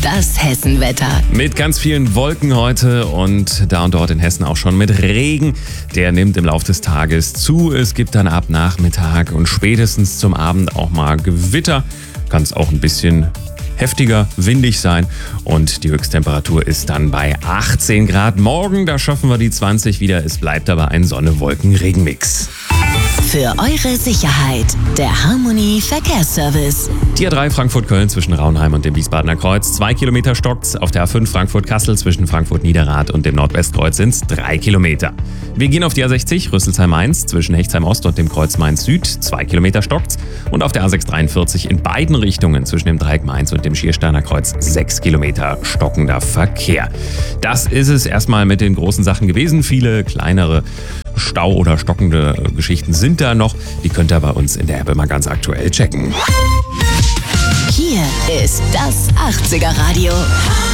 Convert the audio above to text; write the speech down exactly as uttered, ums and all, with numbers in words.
Das Hessenwetter. Mit ganz vielen Wolken heute und da und dort in Hessen auch schon mit Regen. Der nimmt im Laufe des Tages zu. Es gibt dann ab Nachmittag und spätestens zum Abend auch mal Gewitter. Kann es auch ein bisschen heftiger, windig sein und die Höchsttemperatur ist dann bei achtzehn Grad. Morgen, da schaffen wir die zwanzig wieder. Es bleibt aber ein Sonne-Wolken-Regen-Mix. Für eure Sicherheit, der Harmony Verkehrsservice. Die A drei Frankfurt-Köln zwischen Raunheim und dem Wiesbadener Kreuz, zwei Kilometer stockt's. Auf der A fünf Frankfurt-Kassel zwischen Frankfurt-Niederrad und dem Nordwestkreuz sind's drei Kilometer. Wir gehen auf die A sechzig Rüsselsheim-Mainz zwischen Hechtsheim-Ost und dem Kreuz Mainz-Süd, zwei Kilometer stockt's. Und auf der A sechs dreiundvierzig in beiden Richtungen zwischen dem Dreieck Mainz und dem Schiersteiner Kreuz sechs Kilometer stockender Verkehr. Das ist es erstmal mit den großen Sachen gewesen. Viele kleinere Stau- oder stockende Geschichten sind da noch. Die könnt ihr bei uns in der App immer ganz aktuell checken. Hier ist das achtziger Radio.